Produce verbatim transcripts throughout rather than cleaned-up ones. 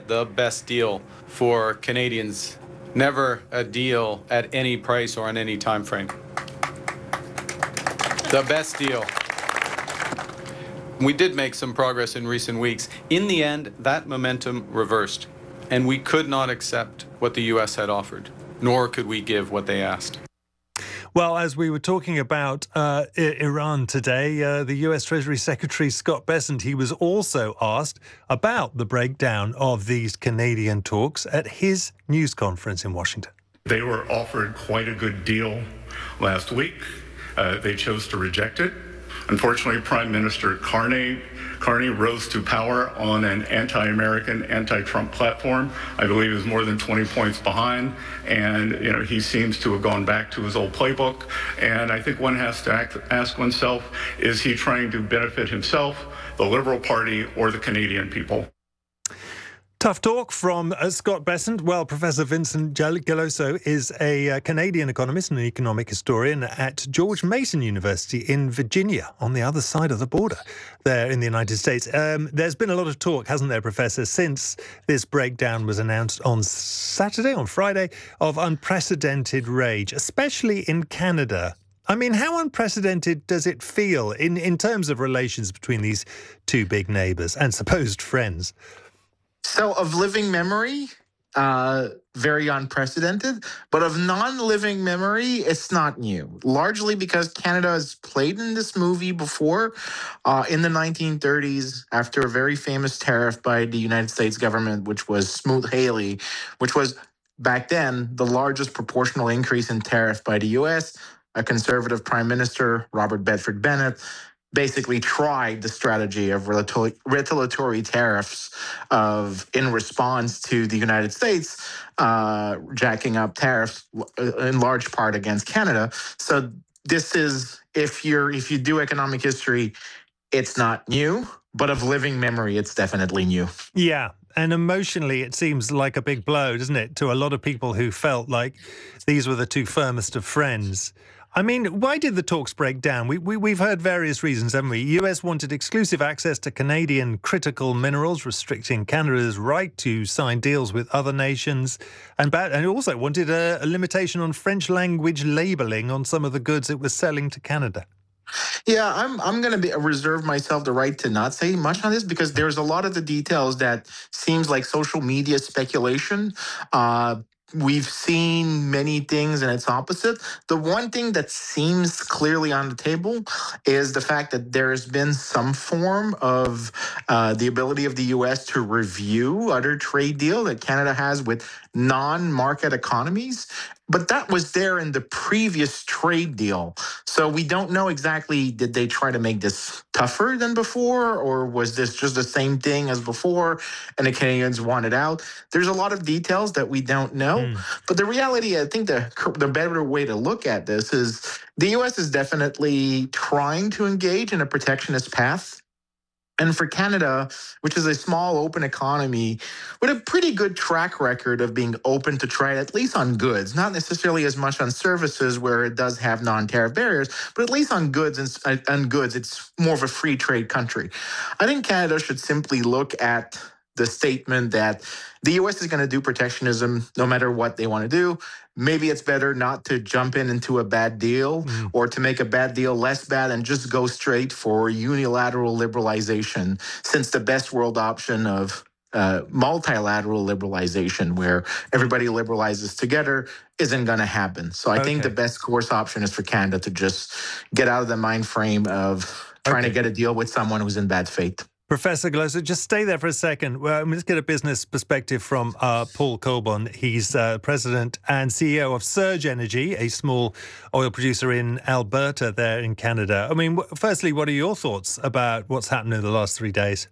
the best deal for Canadians. Never a deal at any price or on any time frame. The best deal. We did make some progress in recent weeks. In the end, that momentum reversed, and we could not accept what the U S had offered, nor could we give what they asked. Well, as we were talking about uh, Iran today, uh, the U S Treasury Secretary Scott Bessent, he was also asked about the breakdown of these Canadian talks at his news conference in Washington. They were offered quite a good deal last week. Uh, they chose to reject it. Unfortunately, Prime Minister Carney, Carney rose to power on an anti-American, anti-Trump platform. I believe he was more than twenty points behind, and you know he seems to have gone back to his old playbook. And I think one has to act, ask oneself: is he trying to benefit himself, the Liberal Party, or the Canadian people? Tough talk from uh, Scott Bessent. Well, Professor Vincent Geloso is a uh, Canadian economist and an economic historian at George Mason University in Virginia, on the other side of the border there in the United States. Um, there's been a lot of talk, hasn't there, Professor, since this breakdown was announced on Saturday, on Friday, of unprecedented rage, especially in Canada. I mean, how unprecedented does it feel in, in terms of relations between these two big neighbours and supposed friends? So of living memory, uh, very unprecedented, but of non-living memory, it's not new, largely because Canada has played in this movie before uh, in the nineteen thirties after a very famous tariff by the United States government, which was Smoot-Hawley, which was back then the largest proportional increase in tariff by the U S. A conservative prime minister, Robert Bedford Bennett, basically tried the strategy of retaliatory tariffs of in response to the United States uh, jacking up tariffs in large part against Canada. So this is, if you're if you do economic history, it's not new, but of living memory, it's definitely new. Yeah. And emotionally, it seems like a big blow, doesn't it, to a lot of people who felt like these were the two firmest of friends. I mean, why did the talks break down? We, we, we've heard various reasons, haven't we? U S wanted exclusive access to Canadian critical minerals, restricting Canada's right to sign deals with other nations, and, and also wanted a, a limitation on French language labelling on some of the goods it was selling to Canada. Yeah, I'm I'm going to be reserve myself the right to not say much on this because there's a lot of the details that seems like social media speculation. Uh, We've seen many things and it's opposite. The one thing that seems clearly on the table is the fact that there has been some form of uh, the ability of the U S to review other trade deal that Canada has with non-market economies. But that was there in the previous trade deal. So we don't know exactly, did they try to make this tougher than before, or was this just the same thing as before and the Canadians wanted out? There's a lot of details that we don't know. Mm. But the reality, I think the, the better way to look at this is the U S is definitely trying to engage in a protectionist path. And for Canada, which is a small, open economy with a pretty good track record of being open to trade, at least on goods, not necessarily as much on services where it does have non-tariff barriers, but at least on goods and on goods, it's more of a free trade country. I think Canada should simply look at the statement that the U S is going to do protectionism no matter what they want to do. Maybe it's better not to jump in into a bad deal mm. or to make a bad deal less bad and just go straight for unilateral liberalization, since the best world option of uh, multilateral liberalization, where everybody liberalizes together, isn't going to happen. So I okay. think the best course option is for Canada to just get out of the mind frame of trying okay. to get a deal with someone who's in bad faith. Professor Geloso, just stay there for a second. Well, let's get a business perspective from uh, Paul Colborne. He's uh, president and C E O of Surge Energy, a small oil producer in Alberta there in Canada. I mean, w- firstly, what are your thoughts about what's happened in the last three days?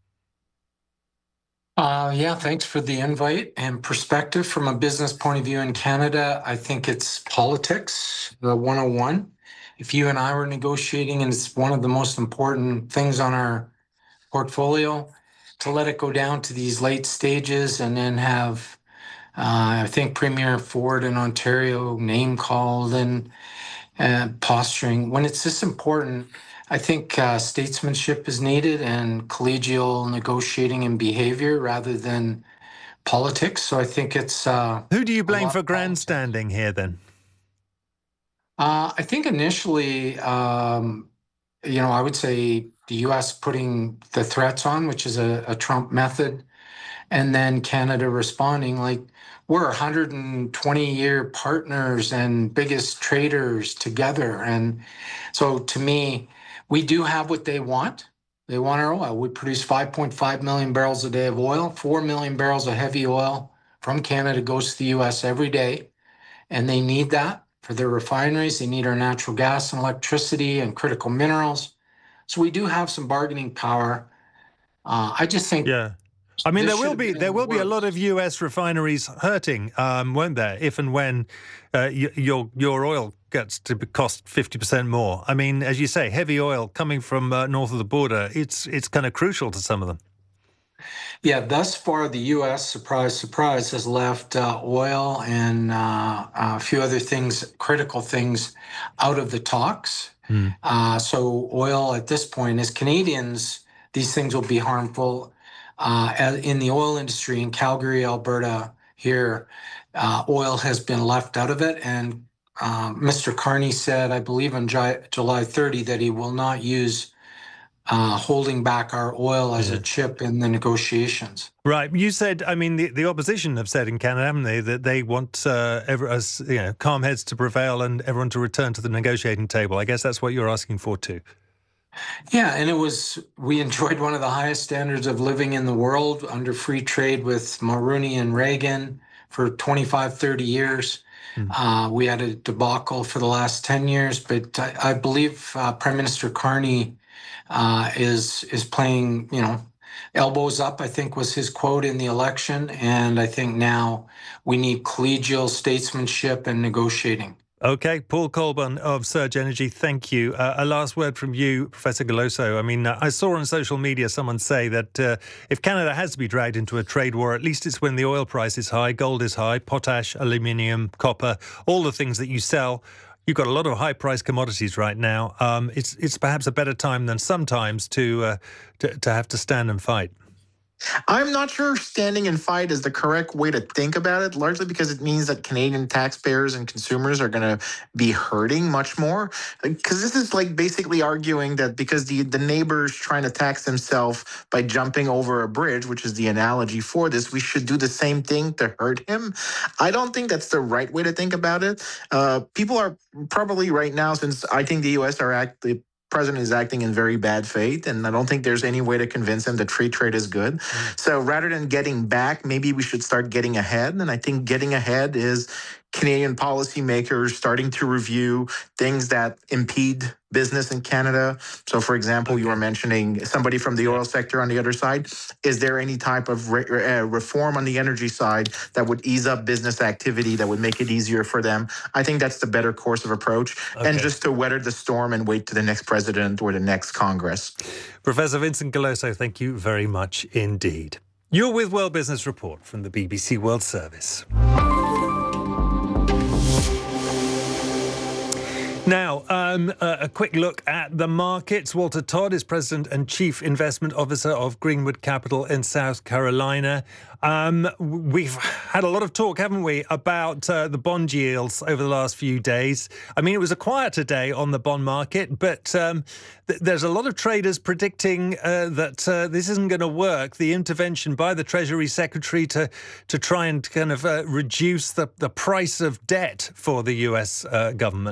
Uh, yeah, thanks for the invite and perspective. From a business point of view in Canada, I think it's politics, the one oh one. If you and I were negotiating, and it's one of the most important things on our portfolio, to let it go down to these late stages and then have, uh, I think, Premier Ford in Ontario name called and uh, posturing. When it's this important, I think uh, statesmanship is needed and collegial negotiating and behavior rather than politics. So I think it's... Uh, Who do you blame lot for of politics. grandstanding here then? Uh, I think initially, um, you know, I would say the U S putting the threats on, which is a, a Trump method, and then Canada responding like, we're one hundred twenty year partners and biggest traders together. And so to me, we do have what they want. They want our oil. We produce five point five million barrels a day of oil, four million barrels of heavy oil from Canada goes to the U S every day. And they need that for their refineries. They need our natural gas and electricity and critical minerals. So we do have some bargaining power. Uh, I just think... Yeah. I mean, This there will should have be been in there the will be a lot works. of U S refineries hurting, um, won't there? If and when uh, y- your your oil gets to be- cost fifty percent more. I mean, as you say, heavy oil coming from uh, north of the border, it's it's kind of crucial to some of them. Yeah, thus far, the U S, surprise, surprise, has left uh, oil and uh, a few other things, critical things, out of the talks. Mm. Uh, so oil at this point, as Canadians, these things will be harmful. Uh, as- in the oil industry in Calgary, Alberta, here, uh, oil has been left out of it. And uh, Mister Carney said, I believe on Ju- July thirtieth, that he will not use uh, holding back our oil as Yeah. a chip in the negotiations. Right. You said, I mean, the, the opposition have said in Canada, haven't they, that they want uh, every, us, you know, calm heads to prevail and everyone to return to the negotiating table. I guess that's what you're asking for too. Yeah, and it was, we enjoyed one of the highest standards of living in the world under free trade with Mulroney and Reagan for twenty-five, thirty years. Mm. Uh, we had a debacle for the last ten years, but I, I believe uh, Prime Minister Carney uh, is is playing, you know, elbows up, I think was his quote in the election. And I think now we need collegial statesmanship and negotiating. Okay, Paul Colborne of Surge Energy, thank you. Uh, a last word from you, Professor Galoso. I mean, uh, I saw on social media someone say that uh, if Canada has to be dragged into a trade war, at least it's when the oil price is high, gold is high, potash, aluminium, copper, all the things that you sell. You've got a lot of high-priced commodities right now. Um, it's it's perhaps a better time than sometimes to, uh, to to have to stand and fight. I'm not sure standing and fight is the correct way to think about it, largely because it means that Canadian taxpayers and consumers are going to be hurting much more. Because this is like basically arguing that because the, the neighbor's trying to tax themselves by jumping over a bridge, which is the analogy for this, we should do the same thing to hurt him. I don't think that's the right way to think about it. Uh, people are probably right now, since I think the U S are active, president is acting in very bad faith, and I don't think there's any way to convince him that free trade is good. Mm. So rather than getting back, maybe we should start getting ahead. And I think getting ahead is Canadian policymakers starting to review things that impede business in Canada. So, for example, okay. you were mentioning somebody from the oil sector on the other side. Is there any type of re- uh, reform on the energy side that would ease up business activity, that would make it easier for them? I think that's the better course of approach, okay. and just to weather the storm and wait to the next president or the next Congress. Professor Vincent Galoso, thank you very much indeed. You're with World Business Report from the B B C World Service. Now, um, uh, a quick look at the markets. Walter Todd is President and Chief Investment Officer of Greenwood Capital in South Carolina. Um, we've had a lot of talk, haven't we, about uh, the bond yields over the last few days. I mean, it was a quieter day on the bond market, but um, th- there's a lot of traders predicting uh, that uh, this isn't going to work. The intervention by the Treasury Secretary to to try and kind of uh, reduce the, the price of debt for the U S uh, government.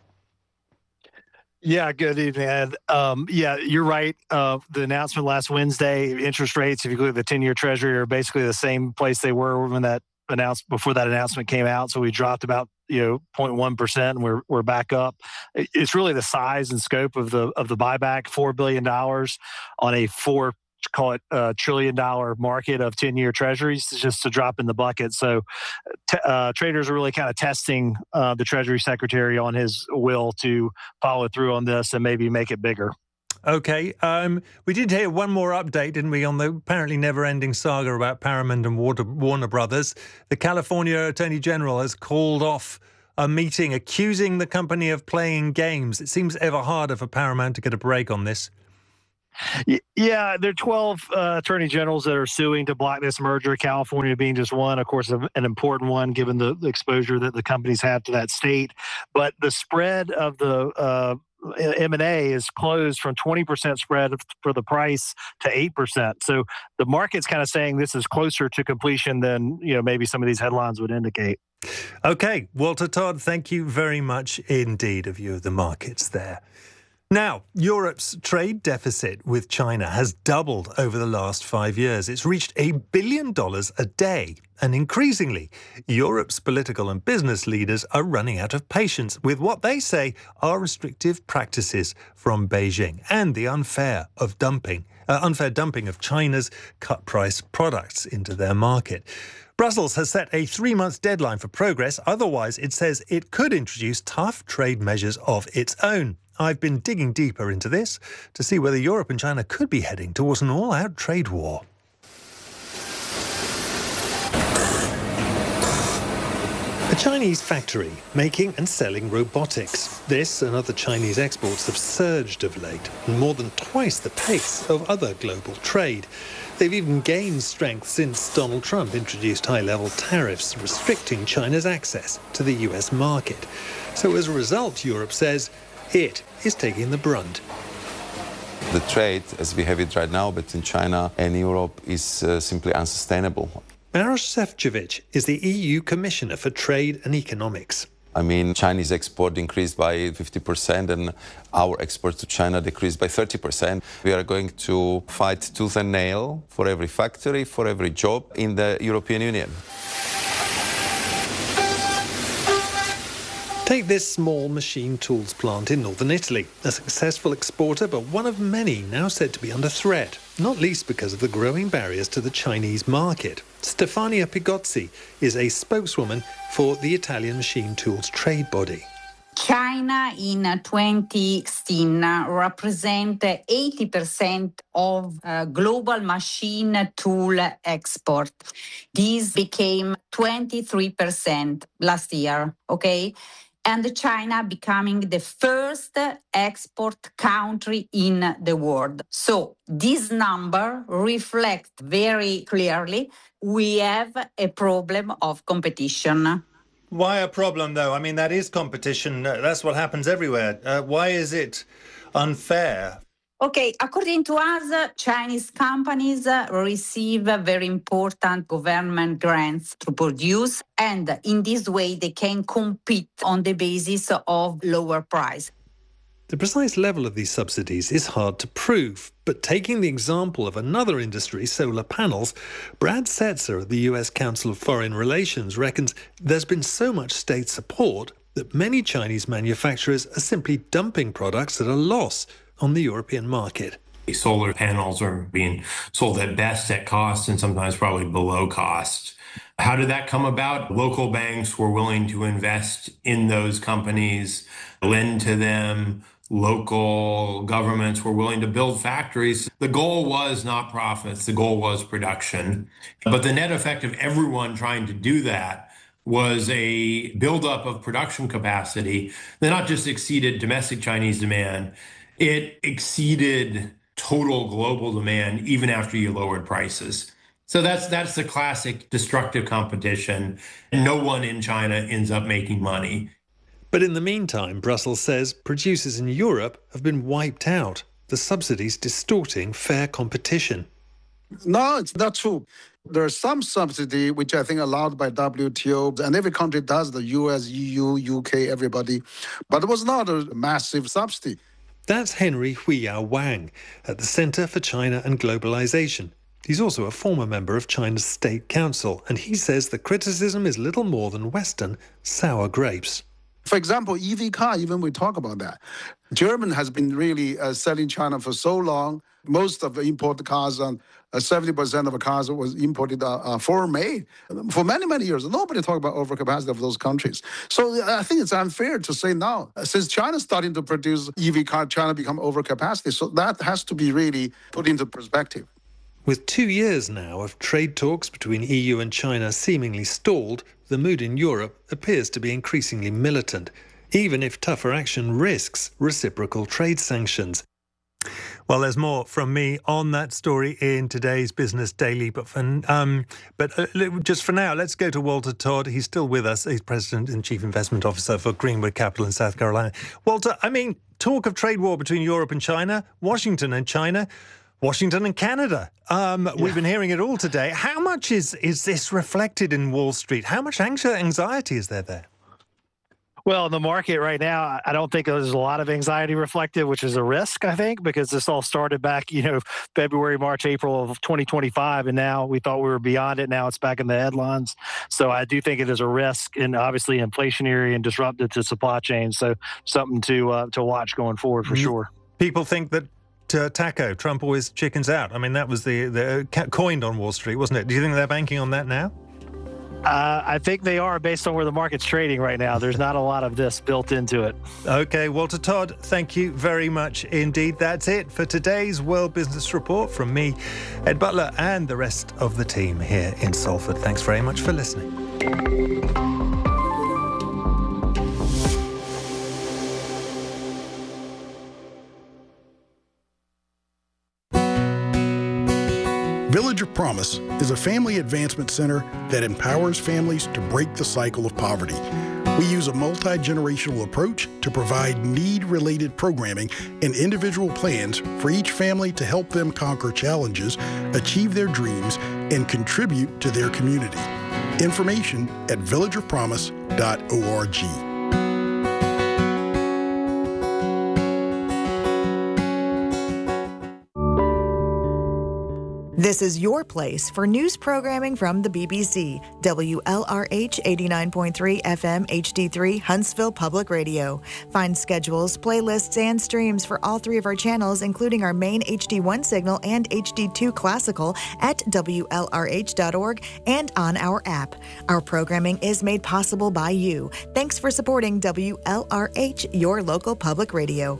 Yeah, good evening, Ed. Um, yeah, you're right. Uh, the announcement last Wednesday, interest rates, if you look at the ten-year Treasury, are basically the same place they were when that announced before that announcement came out. So we dropped about you know zero point one percent, and we're we're back up. It's really the size and scope of the of the buyback, four billion dollars on a four. call it a trillion dollar market of ten-year treasuries, just a drop in the bucket. So t- uh, traders are really kind of testing uh, the Treasury Secretary on his will to follow through on this and maybe make it bigger. Okay. Um, we did hear one more update, didn't we, on the apparently never-ending saga about Paramount and Warner, Warner Brothers. The California Attorney General has called off a meeting accusing the company of playing games. It seems ever harder for Paramount to get a break on this. Y- Yeah, there are twelve uh, attorney generals that are suing to block this merger, California being just one, of course, a- an important one given the the exposure that the companies have to that state. But the spread of the uh, M and A is closed from twenty percent spread for the price to eight percent. So the market's kind of saying this is closer to completion than, you know, maybe some of these headlines would indicate. Okay, Walter Todd, thank you very much indeed, a view of the markets there. Now, Europe's trade deficit with China has doubled over the last five years. It's reached a billion dollars a day. And increasingly, Europe's political and business leaders are running out of patience with what they say are restrictive practices from Beijing and the unfair of dumping, uh, unfair dumping of China's cut-price products into their market. Brussels has set a three-month deadline for progress. Otherwise, it says it could introduce tough trade measures of its own. I've been digging deeper into this to see whether Europe and China could be heading towards an all-out trade war. A Chinese factory making and selling robotics. This and other Chinese exports have surged of late, more than twice the pace of other global trade. They've even gained strength since Donald Trump introduced high-level tariffs restricting China's access to the U S market. So as a result, Europe says it is taking the brunt. The trade, as we have it right now, between China and Europe is uh, simply unsustainable. Maroš Šefčovič is the E U Commissioner for Trade and Economics. I mean, Chinese export increased by fifty percent and our exports to China decreased by thirty percent. We are going to fight tooth and nail for every factory, for every job in the European Union. Take this small machine tools plant in northern Italy, a successful exporter, but one of many now said to be under threat, not least because of the growing barriers to the Chinese market. Stefania Pigozzi is a spokeswoman for the Italian machine tools trade body. China in twenty sixteen represent eighty percent of uh, global machine tool export. This became twenty-three percent last year, okay? And China becoming the first export country in the world. So this number reflects very clearly we have a problem of competition. Why a problem, though? I mean, that is competition. That's what happens everywhere. Uh, why is it unfair? Okay, according to us, Chinese companies receive very important government grants to produce, and in this way they can compete on the basis of lower price. The precise level of these subsidies is hard to prove, but taking the example of another industry, solar panels, Brad Setzer of the U S Council of Foreign Relations reckons there's been so much state support that many Chinese manufacturers are simply dumping products at a loss on the European market. Solar panels are being sold at best at cost and sometimes probably below cost. How did that come about? Local banks were willing to invest in those companies, lend to them. Local governments were willing to build factories. The goal was not profits, the goal was production. But the net effect of everyone trying to do that was a buildup of production capacity that not just exceeded domestic Chinese demand, it exceeded total global demand even after you lowered prices. So that's that's the classic destructive competition. And no one in China ends up making money. But in the meantime, Brussels says producers in Europe have been wiped out, the subsidies distorting fair competition. No, it's not true. There's some subsidy, which I think allowed by W T O, and every country does, the U S, E U, U K, everybody. But it was not a massive subsidy. That's Henry Huiyao Wang at the Center for China and Globalization. He's also a former member of China's State Council, and he says the criticism is little more than Western sour grapes. For example, E V car, even we talk about that. German has been really uh, selling China for so long. Most of the imported cars, uh, seventy percent of the cars was imported uh, uh, foreign-made for many, many years. Nobody talked about overcapacity of those countries. So I think it's unfair to say now, since China's starting to produce E V car, China become overcapacity. So that has to be really put into perspective. With two years now of trade talks between E U and China seemingly stalled, the mood in Europe appears to be increasingly militant, even if tougher action risks reciprocal trade sanctions. Well, there's more from me on that story in today's Business Daily. But for, um, but uh, just for now, let's go to Walter Todd. He's still with us. He's President and Chief Investment Officer for Greenwood Capital in South Carolina. Walter, I mean, talk of trade war between Europe and China, Washington and China, Washington and Canada. Um, yeah. We've been hearing it all today. How much is, is this reflected in Wall Street? How much anxiety is there there? Well, in the market right now, I don't think there's a lot of anxiety reflected, which is a risk, I think, because this all started back, you know, February, March, April of twenty twenty-five, and now we thought we were beyond it. Now it's back in the headlines. So I do think it is a risk, and obviously inflationary and disruptive to supply chains. So something to uh, to watch going forward for sure. People think that uh, taco, Trump always chickens out. I mean, that was the, the uh, coined on Wall Street, wasn't it? Do you think they're banking on that now? Uh, I think they are, based on where the market's trading right now. There's not a lot of this built into it. Okay, Walter Todd, thank you very much indeed. That's it for today's World Business Report from me, Ed Butler, and the rest of the team here in Salford. Thanks very much for listening. Village of Promise is a family advancement center that empowers families to break the cycle of poverty. We use a multi-generational approach to provide need-related programming and individual plans for each family to help them conquer challenges, achieve their dreams, and contribute to their community. Information at village of promise dot org. This is your place for news programming from the B B C, W L R H eighty-nine point three F M H D three Huntsville Public Radio. Find schedules, playlists, and streams for all three of our channels, including our main H D one signal and H D two classical at W L R H dot org and on our app. Our programming is made possible by you. Thanks for supporting W L R H, your local public radio.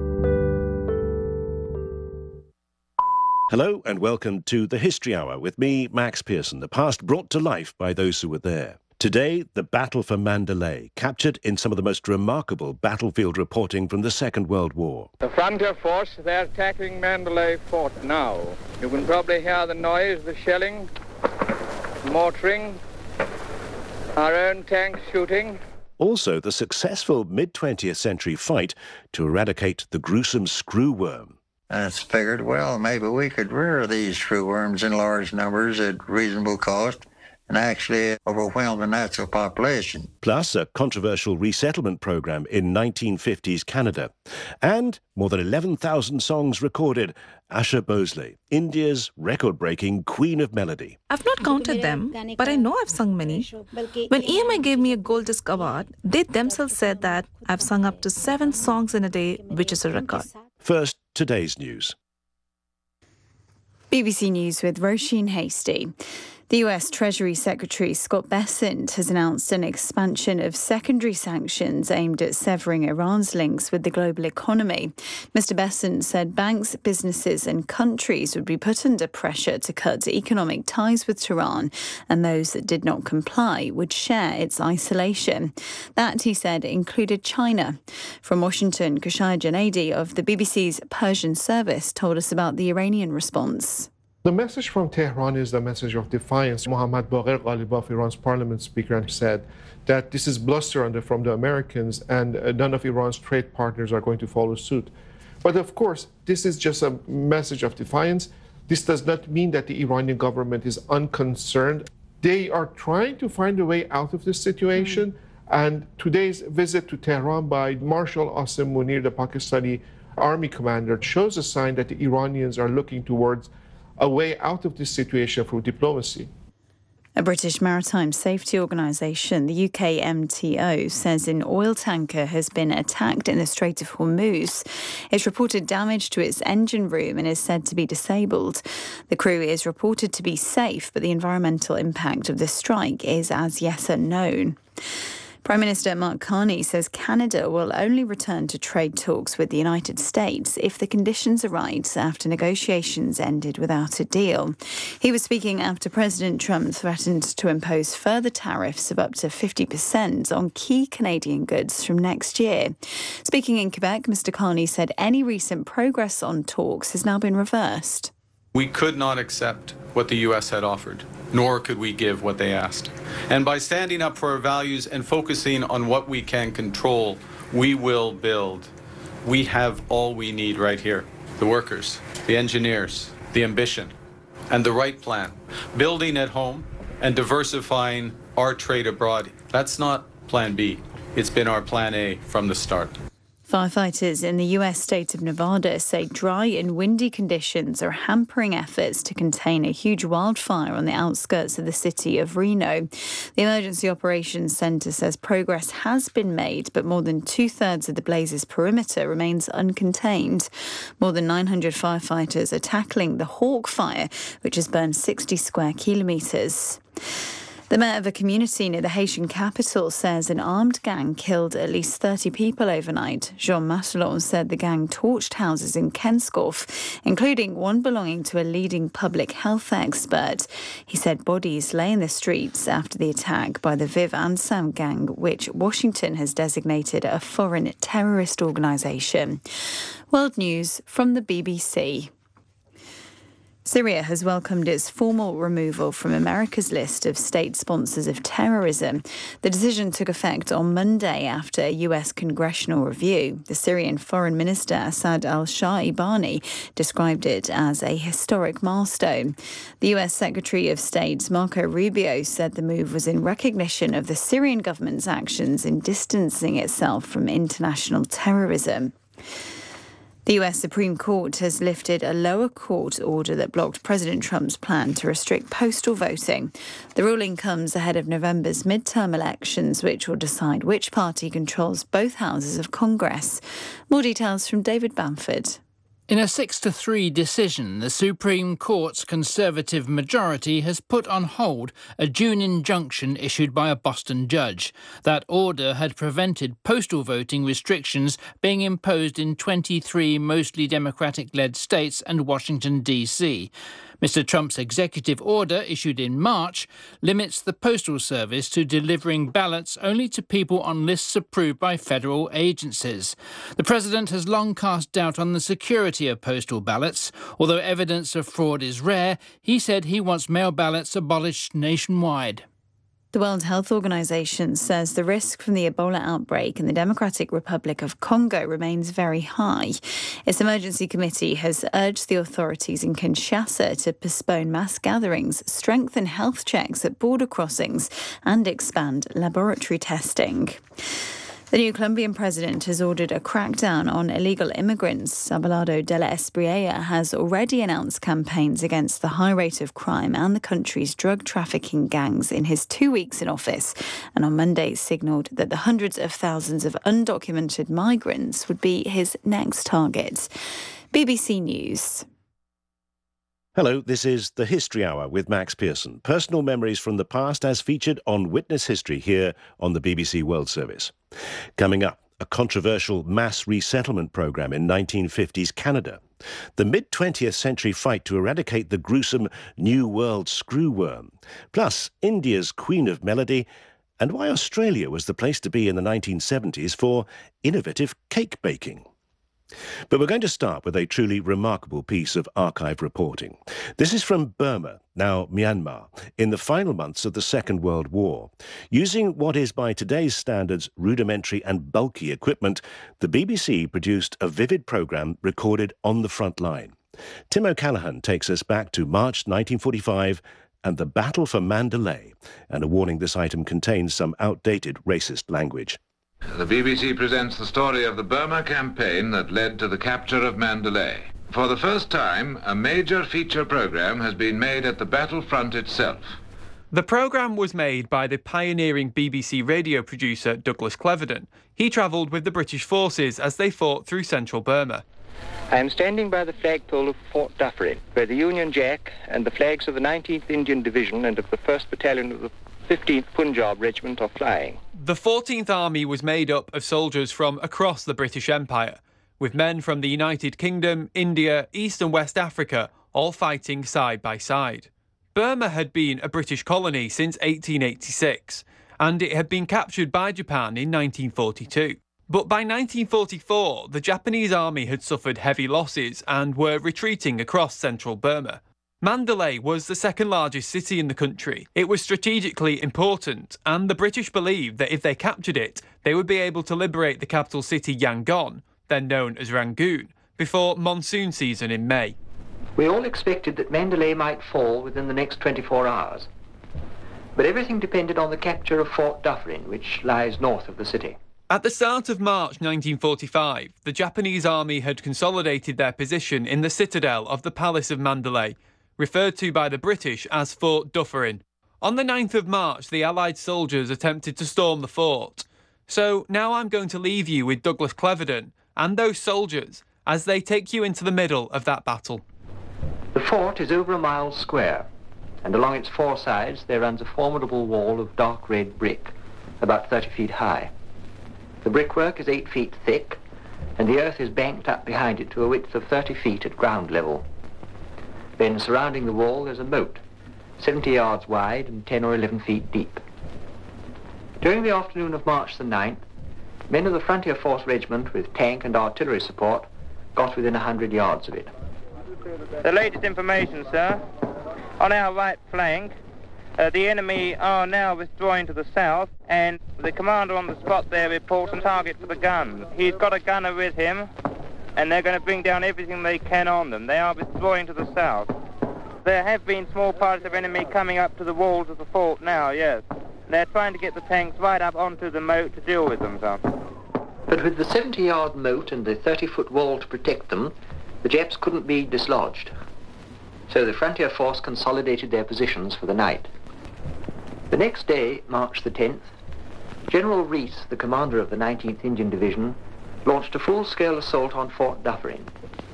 Hello and welcome to the History Hour with me, Max Pearson, the past brought to life by those who were there. Today, the Battle for Mandalay, captured in some of the most remarkable battlefield reporting from the Second World War. The frontier force, they're attacking Mandalay Fort now. You can probably hear the noise, the shelling, mortaring, our own tanks shooting. Also, the successful mid-twentieth century fight to eradicate the gruesome screw worm. I figured, well, maybe we could rear these screwworms in large numbers at reasonable cost and actually overwhelm the natural population. Plus a controversial resettlement program in nineteen fifties Canada. And more than eleven thousand songs recorded. Asha Bhosle, India's record-breaking queen of melody. I've not counted them, but I know I've sung many. When E M I gave me a Gold Disc Award, they themselves said that I've sung up to seven songs in a day, which is a record. First, today's news. B B C News with Roisin Hasty. The U S Treasury Secretary Scott Bessent has announced an expansion of secondary sanctions aimed at severing Iran's links with the global economy. Mister Bessent said banks, businesses and countries would be put under pressure to cut economic ties with Tehran, and those that did not comply would share its isolation. That, he said, included China. From Washington, Kushaya Janadi of the B B C's Persian service told us about the Iranian response. The message from Tehran is the message of defiance. Mohammad Baqir Ghalibaf, Iran's parliament speaker, said that this is bluster from the Americans and none of Iran's trade partners are going to follow suit. But of course, this is just a message of defiance. This does not mean that the Iranian government is unconcerned. They are trying to find a way out of this situation. Mm. And today's visit to Tehran by Marshal Asim Munir, the Pakistani army commander, shows a sign that the Iranians are looking towards a way out of this situation through diplomacy. A British maritime safety organisation, the U K M T O, says an oil tanker has been attacked in the Strait of Hormuz. It's reported damage to its engine room and is said to be disabled. The crew is reported to be safe, but the environmental impact of the strike is as yet unknown. Prime Minister Mark Carney says Canada will only return to trade talks with the United States if the conditions are right after negotiations ended without a deal. He was speaking after President Trump threatened to impose further tariffs of up to fifty percent on key Canadian goods from next year. Speaking in Quebec, Mister Carney said any recent progress on talks has now been reversed. We could not accept what the U S had offered, nor could we give what they asked. And by standing up for our values and focusing on what we can control, we will build. We have all we need right here. The workers, the engineers, the ambition, and the right plan. Building at home and diversifying our trade abroad. That's not plan B. It's been our plan A from the start. Firefighters in the U S state of Nevada say dry and windy conditions are hampering efforts to contain a huge wildfire on the outskirts of the city of Reno. The Emergency Operations Center says progress has been made, but more than two-thirds of the blaze's perimeter remains uncontained. More than nine hundred firefighters are tackling the Hawk Fire, which has burned sixty square kilometres. The mayor of a community near the Haitian capital says an armed gang killed at least thirty people overnight. Jean Matalon said the gang torched houses in Kenscorf, including one belonging to a leading public health expert. He said bodies lay in the streets after the attack by the Viv Ansam gang, which Washington has designated a foreign terrorist organisation. World News from the B B C. Syria has welcomed its formal removal from America's list of state sponsors of terrorism. The decision took effect on Monday after a U S congressional review. The Syrian Foreign Minister Assad al-Shaibani described it as a historic milestone. The U S Secretary of State Marco Rubio said the move was in recognition of the Syrian government's actions in distancing itself from international terrorism. The U S Supreme Court has lifted a lower court order that blocked President Trump's plan to restrict postal voting. The ruling comes ahead of November's midterm elections, which will decide which party controls both houses of Congress. More details from David Bamford. In a six to three decision, the Supreme Court's Conservative majority has put on hold a June injunction issued by a Boston judge. That order had prevented postal voting restrictions being imposed in twenty-three mostly Democratic-led states and Washington, D C Mister Trump's executive order, issued in March, limits the Postal Service to delivering ballots only to people on lists approved by federal agencies. The president has long cast doubt on the security of postal ballots. Although evidence of fraud is rare, he said he wants mail ballots abolished nationwide. The World Health Organization says the risk from the Ebola outbreak in the Democratic Republic of Congo remains very high. Its emergency committee has urged the authorities in Kinshasa to postpone mass gatherings, strengthen health checks at border crossings, and expand laboratory testing. The new Colombian president has ordered a crackdown on illegal immigrants. Abelardo de la Espriella has already announced campaigns against the high rate of crime and the country's drug trafficking gangs in his two weeks in office, and on Monday signalled that the hundreds of thousands of undocumented migrants would be his next target. B B C News. Hello, this is The History Hour with Max Pearson. Personal memories from the past as featured on Witness History here on the B B C World Service. Coming up, a controversial mass resettlement program in nineteen fifties Canada. The mid-twentieth century fight to eradicate the gruesome New World screwworm. Plus, India's Queen of Melody, and why Australia was the place to be in the nineteen seventies for innovative cake baking. But we're going to start with a truly remarkable piece of archive reporting. This is from Burma, now Myanmar, in the final months of the Second World War. Using what is by today's standards rudimentary and bulky equipment, the B B C produced a vivid programme recorded on the front line. Tim O'Callaghan takes us back to March nineteen forty-five and the Battle for Mandalay, and a warning this item contains some outdated racist language. The B B C presents the story of the Burma campaign that led to the capture of Mandalay. For the first time, a major feature program has been made at the battlefront itself. The programme was made by the pioneering B B C radio producer Douglas Cleverden. He travelled with the British forces as they fought through central Burma. I am standing by the flagpole of Fort Dufferin, where the Union Jack and the flags of the nineteenth Indian Division and of the first Battalion of the fifteenth Punjab Regiment are flying. The fourteenth Army was made up of soldiers from across the British Empire, with men from the United Kingdom, India, East and West Africa, all fighting side by side. Burma had been a British colony since eighteen eighty-six, and it had been captured by Japan in nineteen forty-two. But by nineteen forty-four, the Japanese army had suffered heavy losses and were retreating across central Burma. Mandalay was the second largest city in the country. It was strategically important, and the British believed that if they captured it, they would be able to liberate the capital city Yangon, then known as Rangoon, before monsoon season in May. We all expected that Mandalay might fall within the next twenty-four hours. But everything depended on the capture of Fort Dufferin, which lies north of the city. At the start of March nineteen forty-five, the Japanese army had consolidated their position in the citadel of the Palace of Mandalay, referred to by the British as Fort Dufferin. On the ninth of March, the Allied soldiers attempted to storm the fort. So now I'm going to leave you with Douglas Cleverden and those soldiers as they take you into the middle of that battle. The fort is over a mile square, and along its four sides there runs a formidable wall of dark red brick, about thirty feet high. The brickwork is eight feet thick, and the earth is banked up behind it to a width of thirty feet at ground level. Then surrounding the wall there's a moat, seventy yards wide and ten or eleven feet deep. During the afternoon of March the ninth, men of the Frontier Force Regiment with tank and artillery support got within a hundred yards of it. The latest information, sir. On our right flank, uh, the enemy are now withdrawing to the south, and the commander on the spot there reports a target for the guns. He's got a gunner with him, and they're going to bring down everything they can on them. They are withdrawing to the south. There have been small parties of enemy coming up to the walls of the fort now, yes. They're trying to get the tanks right up onto the moat to deal with them, sir. But with the seventy-yard moat and the thirty-foot wall to protect them, the Japs couldn't be dislodged. So the Frontier Force consolidated their positions for the night. The next day, March the tenth, General Rees, the commander of the nineteenth Indian Division, launched a full-scale assault on Fort Dufferin.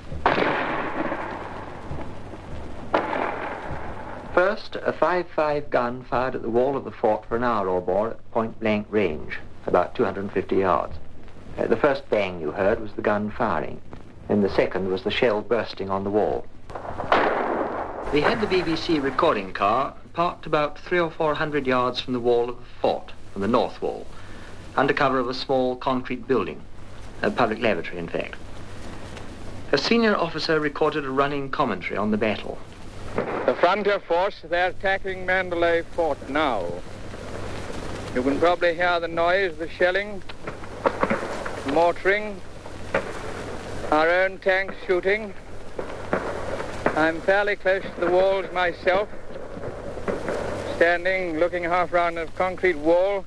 First, a five five gun fired at the wall of the fort for an hour or more at point-blank range, about two hundred fifty yards. Uh, the first bang you heard was the gun firing, and the second was the shell bursting on the wall. They had the B B C recording car parked about three or four hundred yards from the wall of the fort, from the north wall, under cover of a small concrete building. A public lavatory, in fact. A senior officer recorded a running commentary on the battle. The Frontier Force, they're attacking Mandalay Fort now. You can probably hear the noise, the shelling, mortaring, our own tanks shooting. I'm fairly close to the walls myself, standing, looking half round a concrete wall.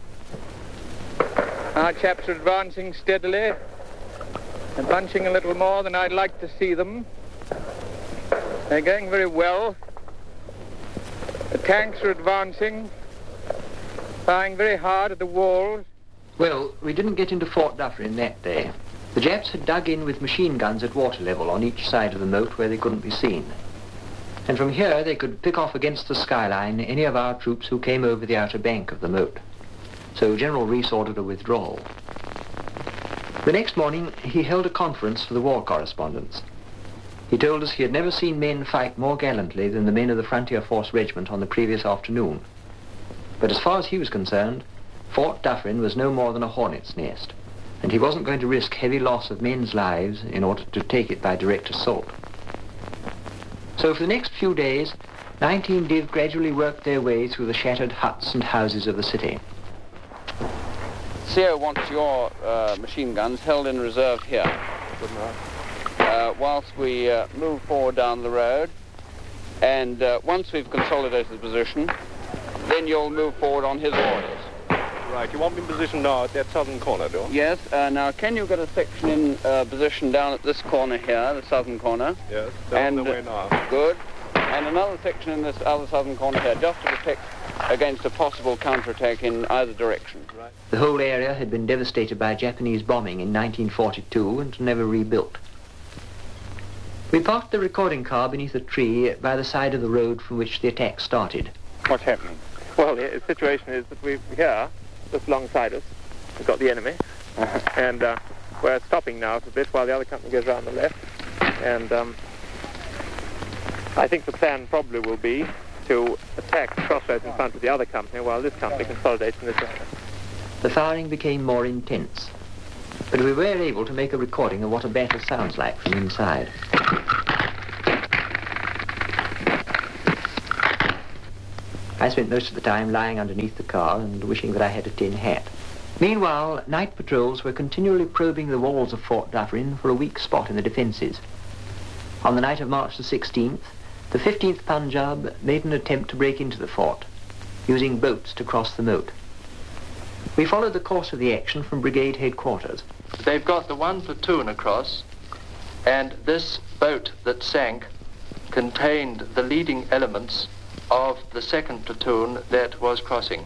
Our chaps are advancing steadily and punching a little more than I'd like to see them. They're going very well. The tanks are advancing, firing very hard at the walls. Well, we didn't get into Fort Dufferin that day. The Japs had dug in with machine guns at water level on each side of the moat where they couldn't be seen. And from here they could pick off against the skyline any of our troops who came over the outer bank of the moat. So General Rees ordered a withdrawal. The next morning, he held a conference for the war correspondents. He told us he had never seen men fight more gallantly than the men of the Frontier Force Regiment on the previous afternoon. But as far as he was concerned, Fort Dufferin was no more than a hornet's nest, and he wasn't going to risk heavy loss of men's lives in order to take it by direct assault. So for the next few days, nineteen Div gradually worked their way through the shattered huts and houses of the city. C O wants your uh, machine guns held in reserve here, uh, whilst we uh, move forward down the road, and uh, once we've consolidated the position, then you'll move forward on his orders. Right, you want me in position now at that southern corner, do you? Yes, uh, now can you get a section in uh, position down at this corner here, the southern corner? Yes, down and, the way now. Good. And another section in this other southern corner here, just to protect against a possible counterattack in either direction. Right. The whole area had been devastated by Japanese bombing in nineteen forty-two and never rebuilt. We parked the recording car beneath a tree by the side of the road from which the attack started. What's happening? Well, the situation is that we've here, just alongside us. We've got the enemy. And uh, we're stopping now for a bit while the other company goes around the left. And um, I think the plan probably will be to attack the crossroads in front of the other company while this company consolidates in this area. The firing became more intense, but we were able to make a recording of what a battle sounds like from inside. I spent most of the time lying underneath the car and wishing that I had a tin hat. Meanwhile, night patrols were continually probing the walls of Fort Dufferin for a weak spot in the defences. On the night of March the sixteenth, the fifteenth Punjab made an attempt to break into the fort, using boats to cross the moat. We followed the course of the action from brigade headquarters. They've got the one platoon across, and this boat that sank contained the leading elements of the second platoon that was crossing.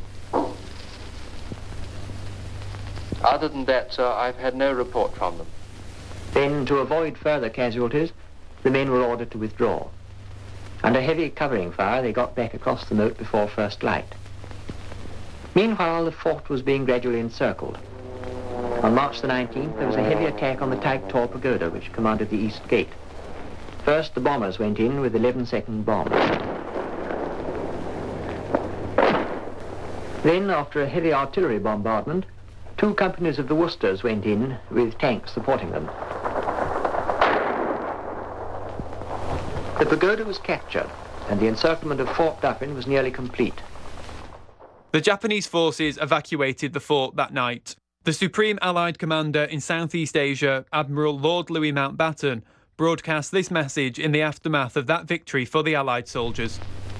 Other than that, sir, I've had no report from them. Then, to avoid further casualties, the men were ordered to withdraw. Under heavy covering fire, they got back across the moat before first light. Meanwhile, the fort was being gradually encircled. On March the nineteenth, there was a heavy attack on the Taik Tor Pagoda, which commanded the east gate. First, the bombers went in with eleven-second bombs. Then, after a heavy artillery bombardment, two companies of the Worcesters went in with tanks supporting them. The pagoda was captured, and the encirclement of Fort Dufferin was nearly complete. The Japanese forces evacuated the fort that night. The Supreme Allied Commander in Southeast Asia, Admiral Lord Louis Mountbatten, broadcast this message in the aftermath of that victory for the Allied soldiers.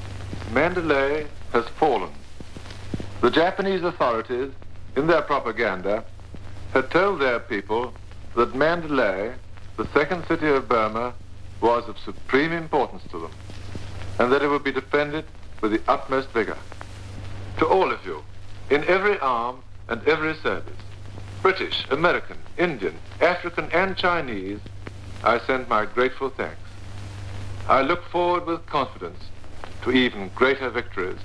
Mandalay has fallen. The Japanese authorities, in their propaganda, had told their people that Mandalay, the second city of Burma, was of supreme importance to them, and that it would be defended with the utmost vigor. To all of you, in every arm and every service, British, American, Indian, African, and Chinese, I send my grateful thanks. I look forward with confidence to even greater victories.